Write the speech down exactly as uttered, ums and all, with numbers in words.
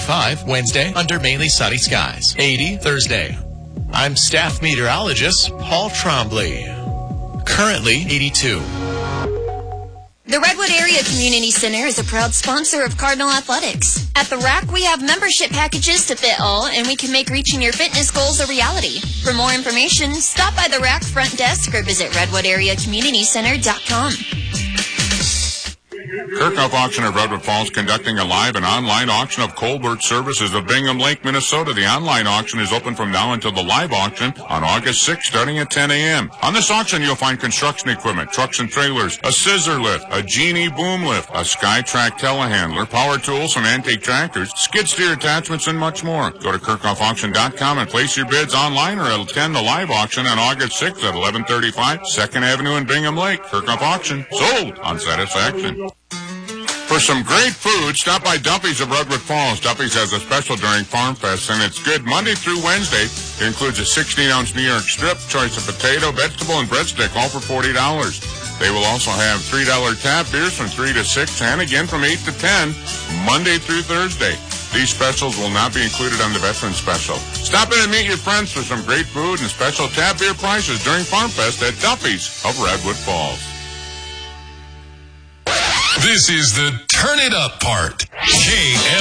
seventy-five Wednesday under mainly sunny skies. eighty Thursday. I'm staff meteorologist Paul Trombley. Currently eighty-two. The Redwood Area Community Center is a proud sponsor of Cardinal Athletics. At the R A C, we have membership packages to fit all, and we can make reaching your fitness goals a reality. For more information, stop by the R A C front desk or visit redwood area community center dot com. Kirkhoff Auction of Redwood Falls conducting a live and online auction of Colbert Services of Bingham Lake, Minnesota. The online auction is open from now until the live auction on August sixth, starting at ten a.m. On this auction, you'll find construction equipment, trucks and trailers, a scissor lift, a Genie boom lift, a SkyTrack telehandler, power tools, some antique tractors, skid steer attachments, and much more. Go to kirkhoff auction dot com and place your bids online or attend the live auction on August sixth at eleven thirty-five second Avenue in Bingham Lake. Kirkhoff Auction, sold on satisfaction. For some great food, stop by Duffy's of Redwood Falls. Duffy's has a special during Farm Fest, and it's good Monday through Wednesday. It includes a sixteen ounce New York strip, choice of potato, vegetable, and breadstick, all for forty dollars. They will also have three dollar tap beers from three to six, and again from eight to ten, Monday through Thursday. These specials will not be included on the Veteran Special. Stop in and meet your friends for some great food and special tap beer prices during Farm Fest at Duffy's of Redwood Falls. This is the Turn It Up part. K L